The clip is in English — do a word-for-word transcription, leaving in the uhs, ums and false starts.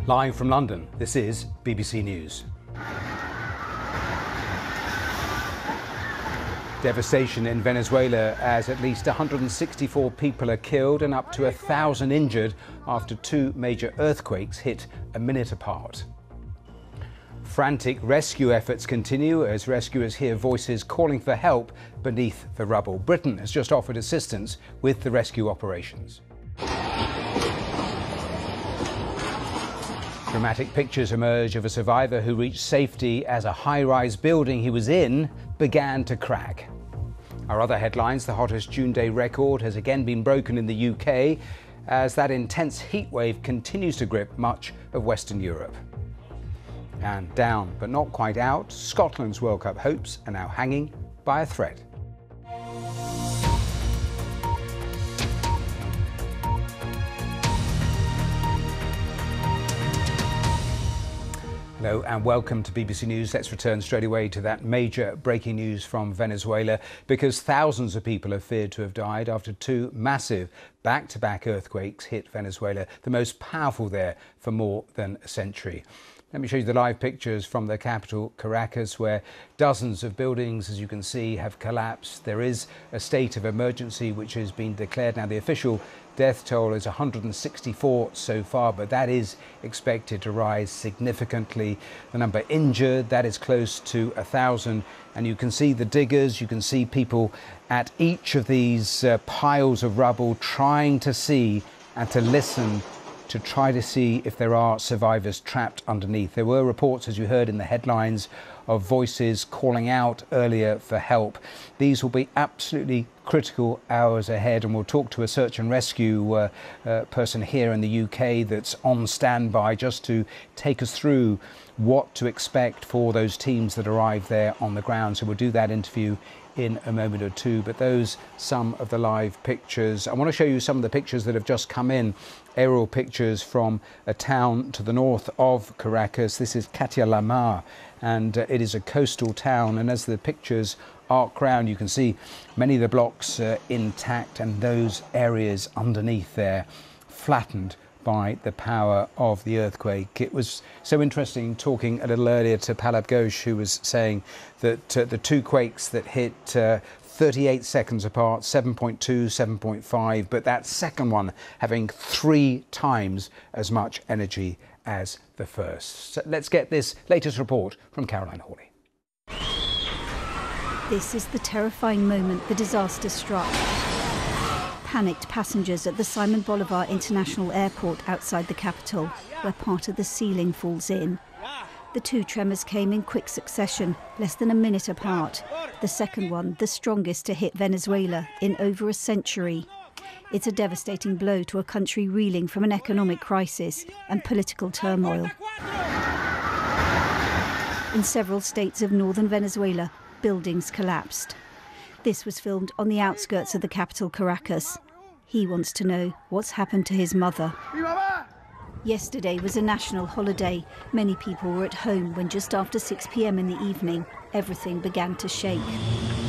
Live from London, this is B B C News. Devastation in Venezuela as at least one hundred sixty-four people are killed and up to one thousand injured after two major earthquakes hit a minute apart. Frantic rescue efforts continue as rescuers hear voices calling for help beneath the rubble. Britain has just offered assistance with the rescue operations. Dramatic pictures emerge of a survivor who reached safety as a high-rise building he was in began to crack. Our other headlines: the hottest June day record has again been broken in the U K as that intense heat wave continues to grip much of Western Europe. And down, but not quite out, Scotland's World Cup hopes are now hanging by a thread. Hello and welcome to B B C News. Let's return straight away to that major breaking news from Venezuela, because thousands of people are feared to have died after two massive back-to-back earthquakes hit Venezuela, the most powerful there for more than a century. Let me show you the live pictures from the capital, Caracas, where dozens of buildings, as you can see, have collapsed. There is a state of emergency which has been declared. Now, the official death toll is one hundred sixty-four so far, but that is expected to rise significantly. The number injured, that is close to a thousand. And you can see the diggers, you can see people at each of these uh, piles of rubble trying to see and to listen to try to see if there are survivors trapped underneath. There were reports, as you heard in the headlines, of voices calling out earlier for help. These will be absolutely critical hours ahead, and we'll talk to a search and rescue uh, uh, person here in the U K that's on standby just to take us through what to expect for those teams that arrive there on the ground. So we'll do that interview in a moment or two, but those some of the live pictures. I want to show you some of the pictures that have just come in, aerial pictures from a town to the north of Caracas. This is Catia-La-Mar, and uh, it is a coastal town, and as the pictures arc round, you can see many of the blocks uh, intact, and those areas underneath there flattened by the power of the earthquake. It was so interesting talking a little earlier to Palab Ghosh, who was saying that uh, the two quakes that hit uh, thirty-eight seconds apart, seven point two, seven point five, but that second one having three times as much energy as the first. So let's get this latest report from Caroline Hawley. This is the terrifying moment the disaster struck. Panicked passengers at the Simon Bolivar International Airport outside the capital, where part of the ceiling falls in. The two tremors came in quick succession, less than a minute apart. The second one, the strongest to hit Venezuela in over a century. It's a devastating blow to a country reeling from an economic crisis and political turmoil. In several states of northern Venezuela, buildings collapsed. This was filmed on the outskirts of the capital, Caracas. He wants to know what's happened to his mother. Yesterday was a national holiday. Many people were at home when just after six p m in the evening, everything began to shake.